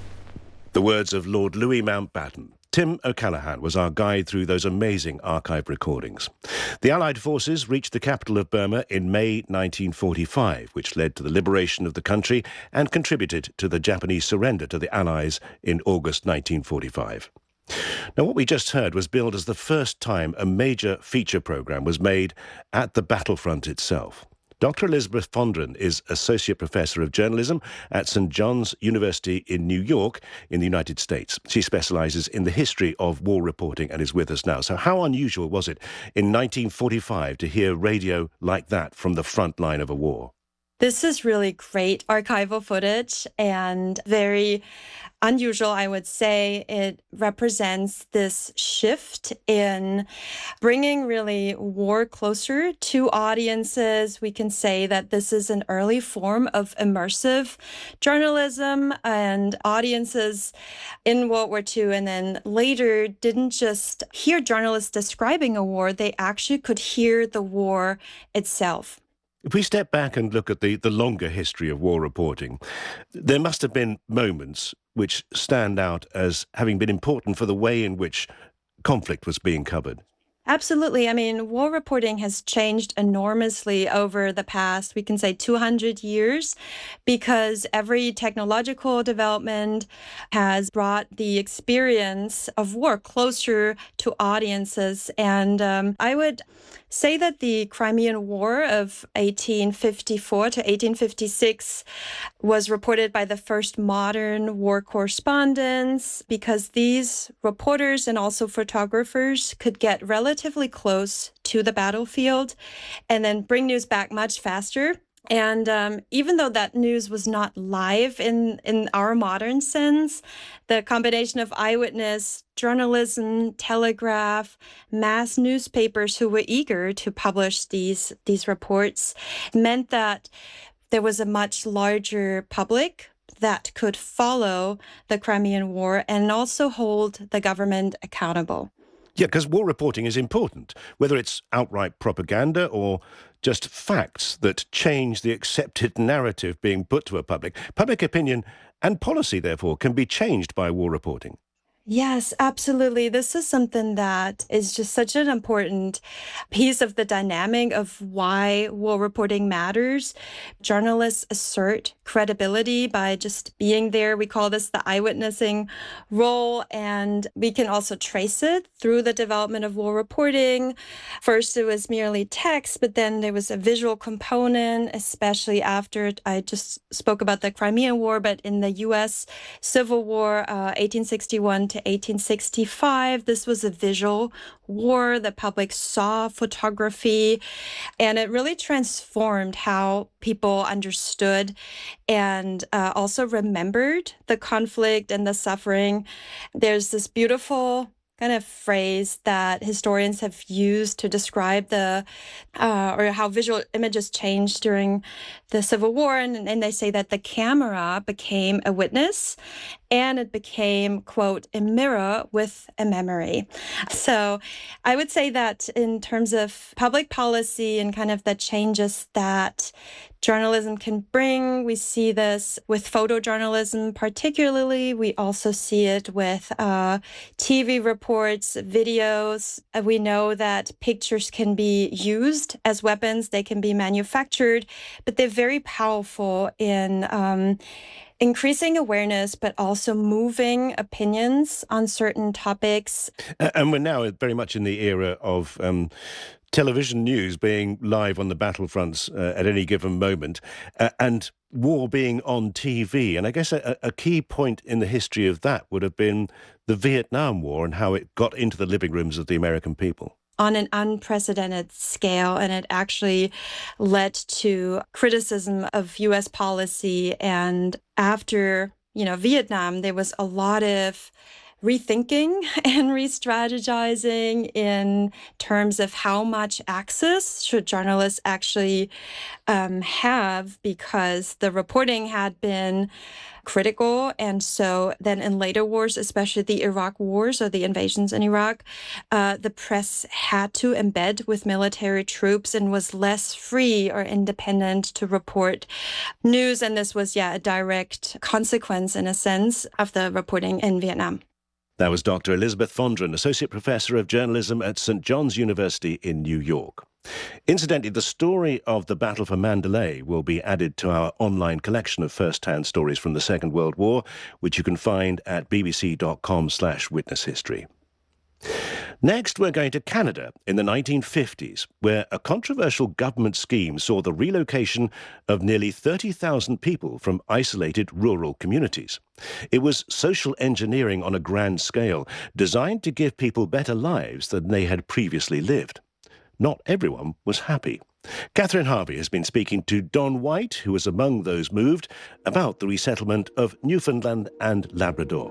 The words of Lord Louis Mountbatten. Tim O'Callaghan was our guide through those amazing archive recordings. The Allied forces reached the capital of Burma in May nineteen forty-five, which led to the liberation of the country and contributed to the Japanese surrender to the Allies in August nineteen forty-five. Now, what we just heard was billed as the first time a major feature programme was made at the battlefront itself. Doctor Elizabeth Fondren is Associate Professor of Journalism at Saint John's University in New York in the United States. She specialises in the history of war reporting and is with us now. So how unusual was it in nineteen forty-five to hear radio like that from the front line of a war? This is really great archival footage and very unusual, I would say. It represents this shift in bringing really war closer to audiences. We can say that this is an early form of immersive journalism, and audiences in World War Two and then later didn't just hear journalists describing a war, they actually could hear the war itself. If we step back and look at the, the longer history of war reporting, there must have been moments which stand out as having been important for the way in which conflict was being covered. Absolutely. I mean, war reporting has changed enormously over the past, we can say, two hundred years, because every technological development has brought the experience of war closer to audiences. And um, I would say that the Crimean War of eighteen fifty-four to eighteen fifty-six was reported by the first modern war correspondents, because these reporters and also photographers could get relatively close to the battlefield and then bring news back much faster. And um, even though that news was not live in, in our modern sense, the combination of eyewitness journalism, telegraph, mass newspapers who were eager to publish these, these reports meant that there was a much larger public that could follow the Crimean War and also hold the government accountable. Yeah, because war reporting is important, whether it's outright propaganda or just facts that change the accepted narrative being put to a public. Public opinion and policy, therefore, can be changed by war reporting. Yes, absolutely. This is something that is just such an important piece of the dynamic of why war reporting matters. Journalists assert credibility by just being there. We call this the eyewitnessing role, and we can also trace it through the development of war reporting. First, it was merely text, but then there was a visual component, especially after I just spoke about the Crimean War, but in the U S Civil War, uh, eighteen sixty-one to eighteen sixty-five. This was a visual war. The public saw photography, and it really transformed how people understood and uh, also remembered the conflict and the suffering. There's this beautiful kind of phrase that historians have used to describe the uh, or how visual images changed during the Civil War, and, and they say that the camera became a witness and it became, quote, a mirror with a memory. So I would say that in terms of public policy and kind of the changes that journalism can bring, we see this with photojournalism particularly. We also see it with uh, T V reports, videos. Uh, we know that pictures can be used as weapons. They can be manufactured, but they're very powerful in um, increasing awareness, but also moving opinions on certain topics. And we're now very much in the era of um, television news being live on the battlefronts uh, at any given moment, uh, and war being on T V. And I guess a, a key point in the history of that would have been the Vietnam War and how it got into the living rooms of the American people. On an unprecedented scale, and it actually led to criticism of U S policy. And after, you know, Vietnam, there was a lot of rethinking and re-strategizing in terms of how much access should journalists actually um, have, because the reporting had been critical. And so then in later wars, especially the Iraq wars or the invasions in Iraq, uh, the press had to embed with military troops and was less free or independent to report news. And this was, yeah, a direct consequence, in a sense, of the reporting in Vietnam. That was Doctor Elizabeth Fondren, Associate Professor of Journalism at Saint John's University in New York. Incidentally, the story of the Battle for Mandalay will be added to our online collection of first-hand stories from the Second World War, which you can find at bbc.com slash witness history. Next, we're going to Canada in the nineteen fifties, where a controversial government scheme saw the relocation of nearly thirty thousand people from isolated rural communities. It was social engineering on a grand scale, designed to give people better lives than they had previously lived. Not everyone was happy. Catherine Harvey has been speaking to Don White, who was among those moved, about the resettlement of Newfoundland and Labrador.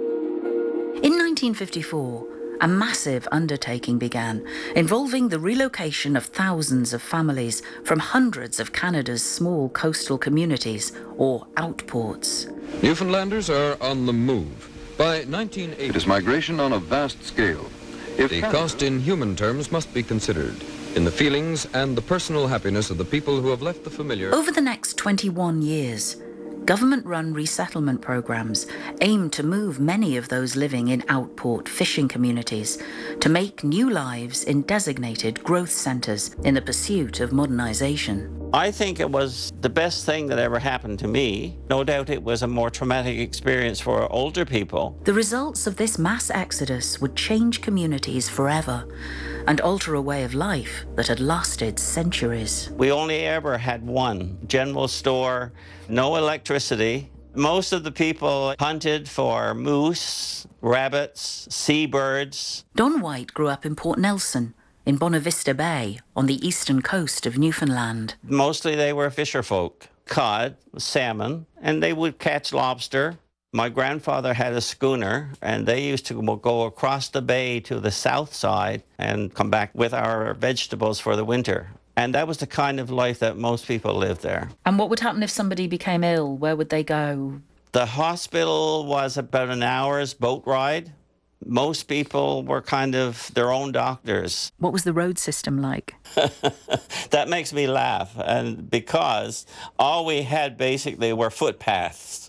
In nineteen fifty-four, a massive undertaking began, involving the relocation of thousands of families from hundreds of Canada's small coastal communities, or outports. Newfoundlanders are on the move. By nineteen eighty, it is migration on a vast scale. If the Canada... cost in human terms must be considered, in the feelings and the personal happiness of the people who have left the familiar. Over the next twenty-one years, government-run resettlement programs aim to move many of those living in outport fishing communities to make new lives in designated growth centres in the pursuit of modernisation. I think it was the best thing that ever happened to me. No doubt it was a more traumatic experience for older people. The results of this mass exodus would change communities forever and alter a way of life that had lasted centuries. We only ever had one general store, no electricity. Most of the people hunted for moose, rabbits, seabirds. Don White grew up in Port Nelson, in Bonavista Bay, on the eastern coast of Newfoundland. Mostly they were fisher folk, cod, salmon, and they would catch lobster. My grandfather had a schooner, and they used to go across the bay to the south side and come back with our vegetables for the winter. And that was the kind of life that most people lived there. And what would happen if somebody became ill? Where would they go? The hospital was about an hour's boat ride. Most people were kind of their own doctors. What was the road system like? That makes me laugh, and because all we had basically were footpaths.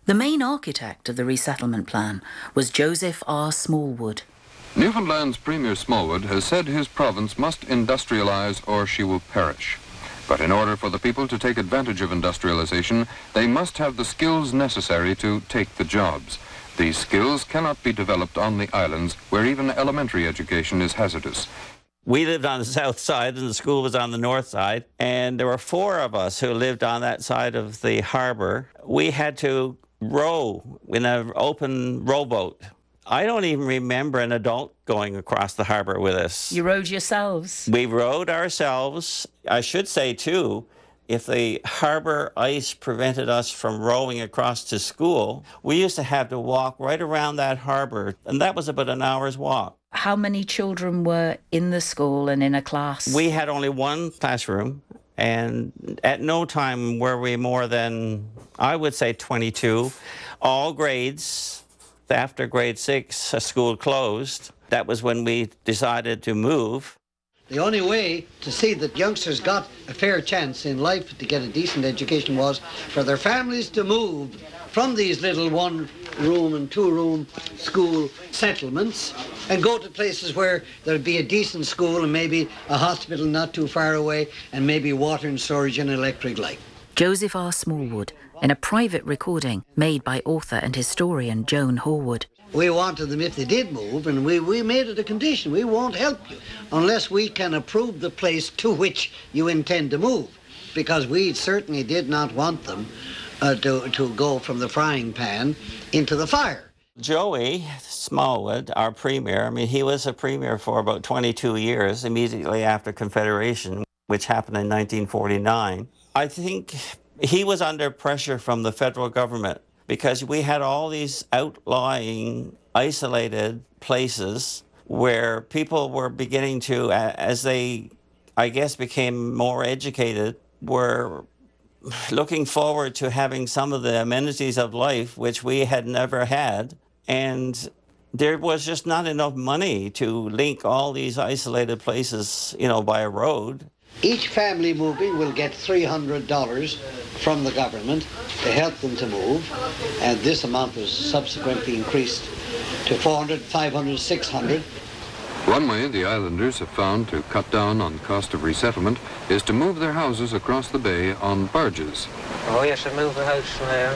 The main architect of the resettlement plan was Joseph R. Smallwood. Newfoundland's Premier Smallwood has said his province must industrialize or she will perish. But in order for the people to take advantage of industrialization, they must have the skills necessary to take the jobs. These skills cannot be developed on the islands, where even elementary education is hazardous. We lived on the south side and the school was on the north side, and there were four of us who lived on that side of the harbor. We had to row in an open rowboat. I don't even remember an adult going across the harbor with us. You rowed yourselves? We rowed ourselves. I should say, too, if the harbor ice prevented us from rowing across to school, we used to have to walk right around that harbor, and that was about an hour's walk. How many children were in the school and in a class? We had only one classroom, and at no time were we more than, I would say, twenty-two. All grades. After grade six, a school closed. That was when we decided to move. The only way to see that youngsters got a fair chance in life to get a decent education was for their families to move from these little one-room and two-room school settlements and go to places where there'd be a decent school and maybe a hospital not too far away and maybe water and storage and electric light. Joseph R. Smallwood, in a private recording made by author and historian Joan Horwood. We wanted them, if they did move, and we, we made it a condition. We won't help you unless we can approve the place to which you intend to move, because we certainly did not want them uh, to, to go from the frying pan into the fire. Joey Smallwood, our premier, I mean, he was a premier for about twenty-two years, immediately after Confederation, which happened in nineteen forty-nine. I think he was under pressure from the federal government because we had all these outlying, isolated places where people were beginning to, as they, I guess, became more educated, were looking forward to having some of the amenities of life which we had never had. And there was just not enough money to link all these isolated places, you know, by a road. Each family moving will get three hundred dollars from the government to help them to move, and this amount was subsequently increased to four hundred, five hundred, six hundred. One way the islanders have found to cut down on cost of resettlement is to move their houses across the bay on barges. Oh, yes, I moved the house from here.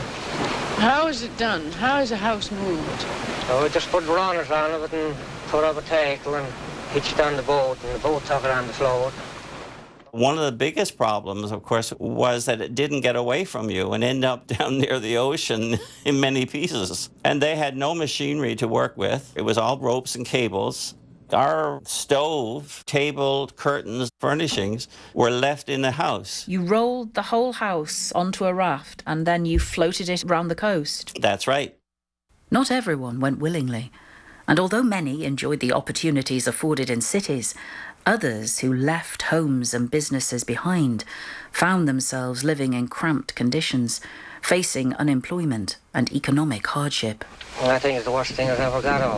How is it done? How is a house moved? Oh, we just put runners on it and put up a tackle and hitched on the boat, and the boat took it on the float. One of the biggest problems, of course, was that it didn't get away from you and end up down near the ocean in many pieces. And they had no machinery to work with. It was all ropes and cables. Our stove, table, curtains, furnishings were left in the house. You rolled the whole house onto a raft and then you floated it around the coast. That's right. Not everyone went willingly. And although many enjoyed the opportunities afforded in cities, others who left homes and businesses behind found themselves living in cramped conditions, facing unemployment and economic hardship. Well, I think it's the worst thing I've ever got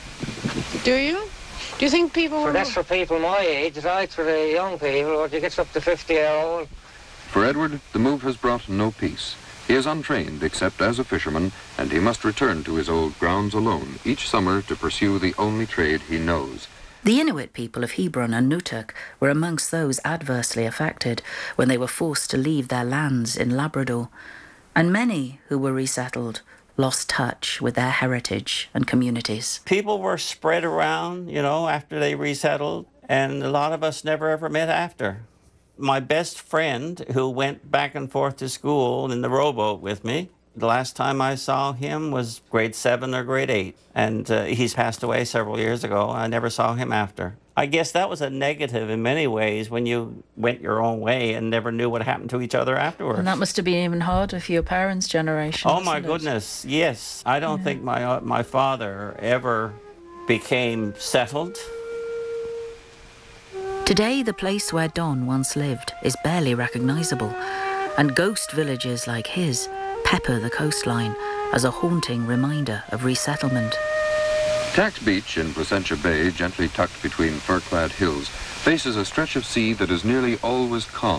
of. Do you? Do you think people... For that's for people my age, right? For the young people, or it gets up to fifty-year-old. For Edward, the move has brought no peace. He is untrained except as a fisherman, and he must return to his old grounds alone each summer to pursue the only trade he knows. The Inuit people of Hebron and Nutuk were amongst those adversely affected when they were forced to leave their lands in Labrador, and many who were resettled lost touch with their heritage and communities. People were spread around, you know, after they resettled, and a lot of us never ever met after. My best friend, who went back and forth to school in the rowboat with me, the last time I saw him was grade seven or grade eight, and uh, he's passed away several years ago. I never saw him after. I guess that was a negative in many ways when you went your own way and never knew what happened to each other afterwards. And that must have been even harder for your parents' generation. Oh my goodness, yes. I don't yeah. think my, uh, my father ever became settled. Today, the place where Don once lived is barely recognisable, and ghost villages like his pepper the coastline as a haunting reminder of resettlement. Tax Beach in Placentia Bay, gently tucked between fir-clad hills, faces a stretch of sea that is nearly always calm.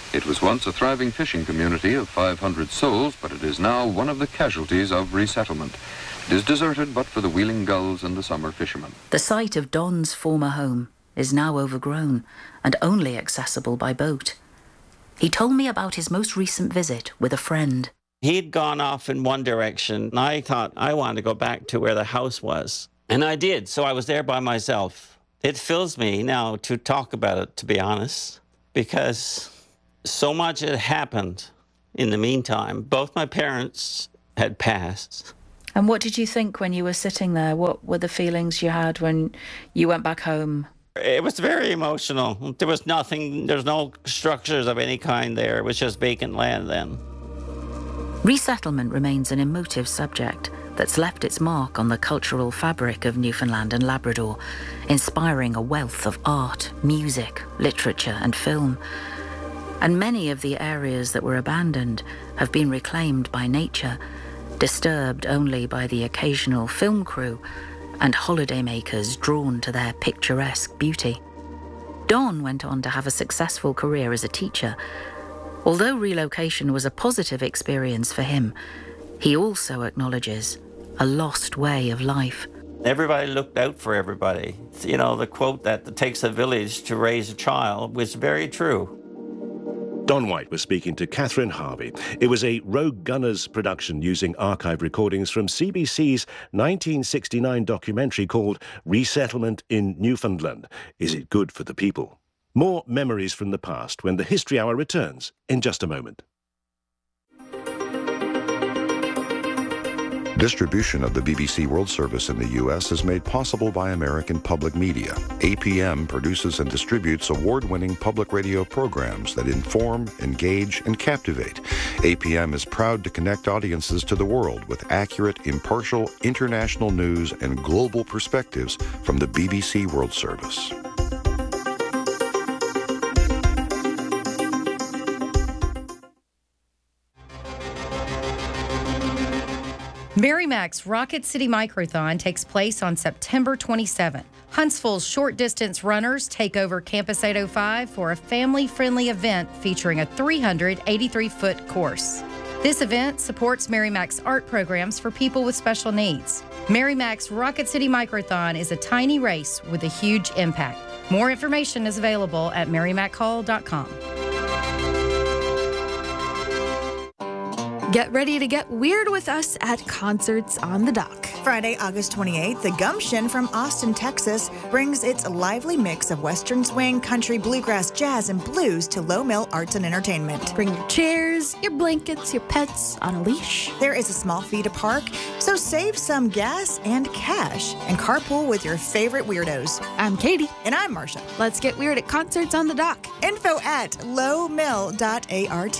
It was once a thriving fishing community of five hundred souls, but it is now one of the casualties of resettlement. It is deserted but for the wheeling gulls and the summer fishermen. The site of Don's former home is now overgrown and only accessible by boat. He told me about his most recent visit with a friend. He'd gone off in one direction, and I thought I wanted to go back to where the house was. And I did, so I was there by myself. It fills me now to talk about it, to be honest, because so much had happened in the meantime. Both my parents had passed. And what did you think when you were sitting there? What were the feelings you had when you went back home? It was very emotional. There was nothing, there's no structures of any kind there. It was just vacant land then. Resettlement remains an emotive subject that's left its mark on the cultural fabric of Newfoundland and Labrador, inspiring a wealth of art, music, literature and film. And many of the areas that were abandoned have been reclaimed by nature, disturbed only by the occasional film crew and holidaymakers drawn to their picturesque beauty. Don went on to have a successful career as a teacher. Although relocation was a positive experience for him, he also acknowledges a lost way of life. Everybody looked out for everybody. You know, the quote that it takes a village to raise a child was very true. Don White was speaking to Catherine Harvey. It was a Rogue Gunners production using archive recordings from C B C's nineteen sixty-nine documentary called Resettlement in Newfoundland. Is it good for the people? More memories from the past when the History Hour returns in just a moment. Distribution of the B B C World Service in the U S is made possible by American Public Media. A P M produces and distributes award-winning public radio programs that inform, engage, and captivate. A P M is proud to connect audiences to the world with accurate, impartial, international news and global perspectives from the B B C World Service. Merrimack's Rocket City Microthon takes place on September twenty-seventh. Huntsville's short-distance runners take over Campus eight oh five for a family-friendly event featuring a three hundred eighty-three foot course. This event supports Merrimack's art programs for people with special needs. Merrimack's Rocket City Microthon is a tiny race with a huge impact. More information is available at merrimack hall dot com. Get ready to get weird with us at Concerts on the Dock. Friday, August twenty-eighth, the Gumption from Austin, Texas brings its lively mix of Western swing, country, bluegrass, jazz, and blues to Low Mill Arts and Entertainment. Bring your chairs, your blankets, your pets on a leash. There is a small fee to park, so save some gas and cash and carpool with your favorite weirdos. I'm Katie. And I'm Marcia. Let's get weird at Concerts on the Dock. Info at low mill dot art.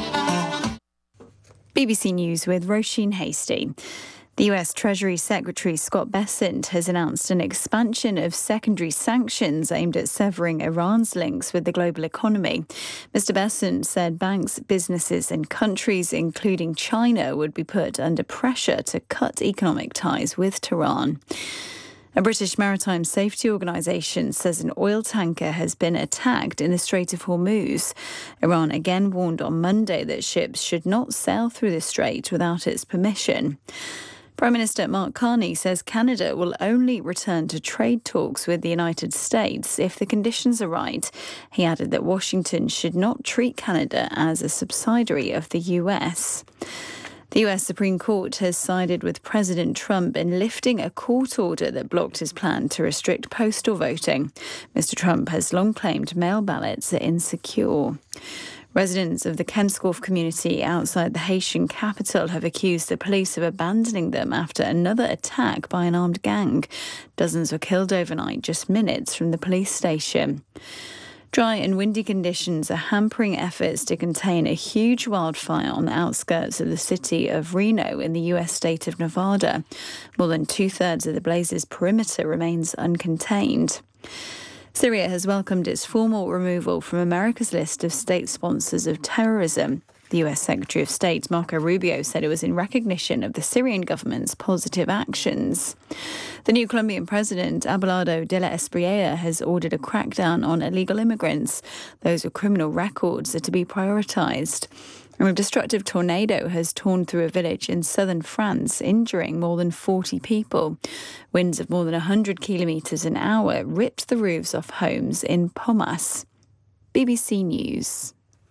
B B C News with Roisin Hasty. The U S Treasury Secretary Scott Bessent has announced an expansion of secondary sanctions aimed at severing Iran's links with the global economy. Mister Bessent said banks, businesses and countries, including China, would be put under pressure to cut economic ties with Tehran. A British maritime safety organisation says an oil tanker has been attacked in the Strait of Hormuz. Iran again warned on Monday that ships should not sail through the strait without its permission. Prime Minister Mark Carney says Canada will only return to trade talks with the United States if the conditions are right. He added that Washington should not treat Canada as a subsidiary of the U S. The U S Supreme Court has sided with President Trump in lifting a court order that blocked his plan to restrict postal voting. Mister Trump has long claimed mail ballots are insecure. Residents of the Kenscorff community outside the Haitian capital have accused the police of abandoning them after another attack by an armed gang. Dozens were killed overnight, just minutes from the police station. Dry and windy conditions are hampering efforts to contain a huge wildfire on the outskirts of the city of Reno in the U S state of Nevada. More than two-thirds of the blaze's perimeter remains uncontained. Syria has welcomed its formal removal from America's list of state sponsors of terrorism. The U S Secretary of State Marco Rubio said it was in recognition of the Syrian government's positive actions. The new Colombian president, Abelardo de la Espriella, has ordered a crackdown on illegal immigrants. Those with criminal records are to be prioritised. A destructive tornado has torn through a village in southern France, injuring more than forty people. Winds of more than one hundred kilometres an hour ripped the roofs off homes in Pomas. B B C News.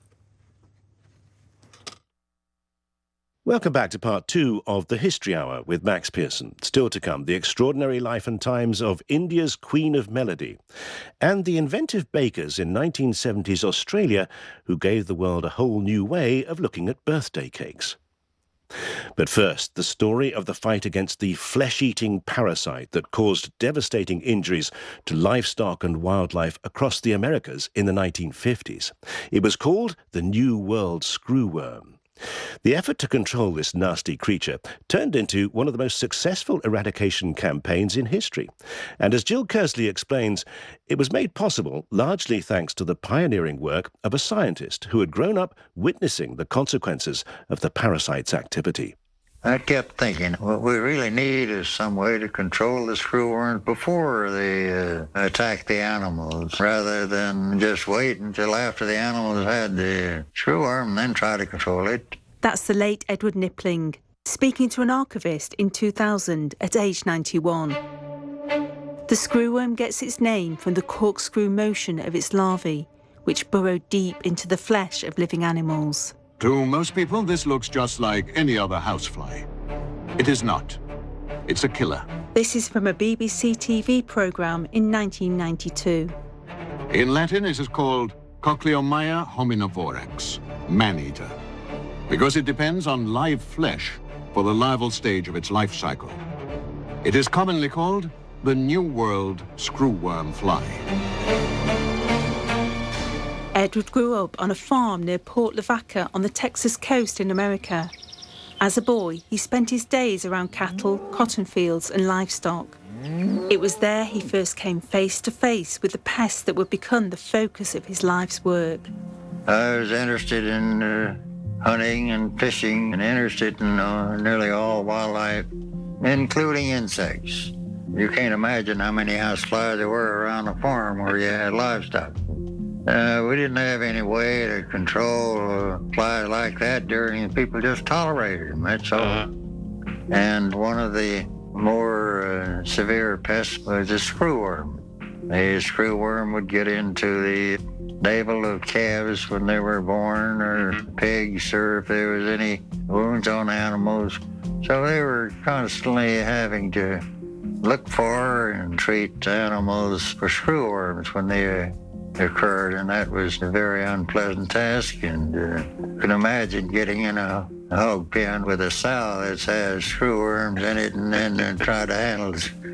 Welcome back to part two of the History Hour with Max Pearson. Still to come, the extraordinary life and times of India's Queen of Melody and the inventive bakers in nineteen seventies Australia who gave the world a whole new way of looking at birthday cakes. But first, the story of the fight against the flesh-eating parasite that caused devastating injuries to livestock and wildlife across the Americas in the nineteen fifties. It was called the New World screwworm. The effort to control this nasty creature turned into one of the most successful eradication campaigns in history. And as Jill Kersley explains, it was made possible largely thanks to the pioneering work of a scientist who had grown up witnessing the consequences of the parasite's activity. I kept thinking, what we really need is some way to control the screwworms before they uh, attack the animals, rather than just wait until after the animals had the screwworm and then try to control it. That's the late Edward Nippling, speaking to an archivist in two thousand at age ninety-one. The screwworm gets its name from the corkscrew motion of its larvae, which burrow deep into the flesh of living animals. To most people, this looks just like any other housefly. It is not. It's a killer. This is from a B B C T V programme in nineteen ninety-two. In Latin, it is called Cochleomya hominivorax, man-eater, because it depends on live flesh for the larval stage of its life cycle. It is commonly called the New World screwworm fly. Edward grew up on a farm near Port Lavaca on the Texas coast in America. As a boy, he spent his days around cattle, cotton fields and livestock. It was there he first came face to face with the pests that would become the focus of his life's work. I was interested in uh, hunting and fishing and interested in uh, nearly all wildlife, including insects. You can't imagine how many houseflies there were around a farm where you had livestock. Uh, we didn't have any way to control uh, flies like that during, people just tolerated them, that's all. And one of the more uh, severe pests was the screwworm. The screwworm would get into the navel of calves when they were born, or pigs, or if there was any wounds on animals. So they were constantly having to look for and treat animals for screwworms when they uh, occurred, and that was a very unpleasant task. And uh, you can imagine getting in a hog pen with a sow that has screwworms in it, and then uh, try to handle,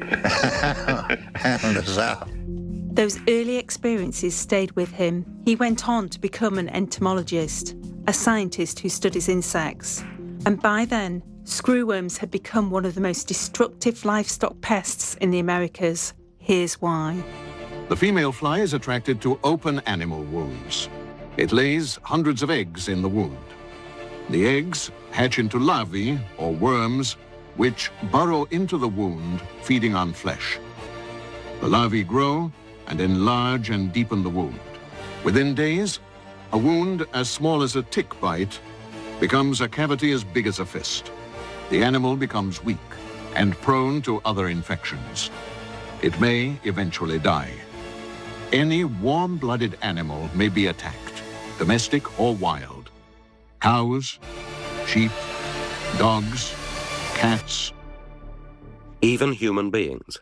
handle the sow. Those early experiences stayed with him. He went on to become an entomologist, a scientist who studies insects. And by then, screwworms had become one of the most destructive livestock pests in the Americas. Here's why. The female fly is attracted to open animal wounds. It lays hundreds of eggs in the wound. The eggs hatch into larvae, or worms, which burrow into the wound, feeding on flesh. The larvae grow and enlarge and deepen the wound. Within days, a wound as small as a tick bite becomes a cavity as big as a fist. The animal becomes weak and prone to other infections. It may eventually die. Any warm-blooded animal may be attacked, domestic or wild. Cows, sheep, dogs, cats. Even human beings.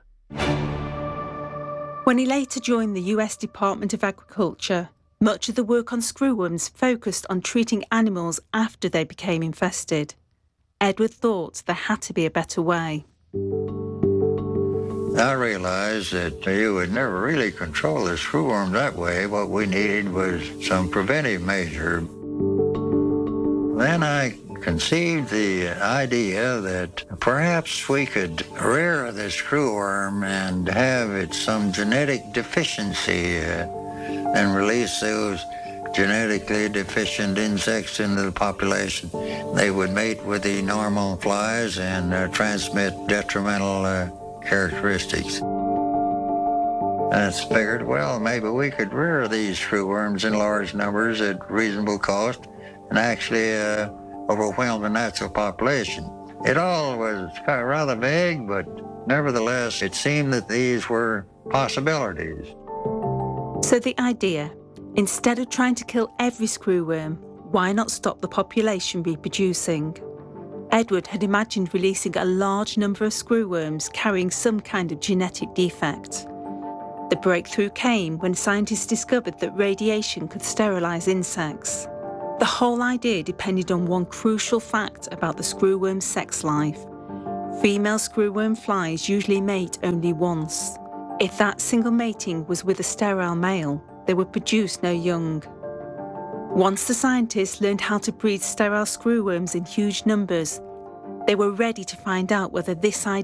When he later joined the U S Department of Agriculture, much of the work on screwworms focused on treating animals after they became infested. Edward thought there had to be a better way. I realized that you would never really control the screwworm that way. What we needed was some preventive measure. Then I conceived the idea that perhaps we could rear the screwworm and have it some genetic deficiency uh, and release those genetically deficient insects into the population. They would mate with the normal flies and uh, transmit detrimental uh, characteristics. And it's figured, well, maybe we could rear these screwworms in large numbers at reasonable cost and actually uh, overwhelm the natural population. It all was kind of rather vague, but nevertheless, it seemed that these were possibilities. So the idea, instead of trying to kill every screwworm, why not stop the population reproducing? Edward had imagined releasing a large number of screwworms carrying some kind of genetic defect. The breakthrough came when scientists discovered that radiation could sterilise insects. The whole idea depended on one crucial fact about the screwworm's sex life. Female screwworm flies usually mate only once. If that single mating was with a sterile male, they would produce no young. Once the scientists learned how to breed sterile screwworms in huge numbers, they were ready to find out whether this idea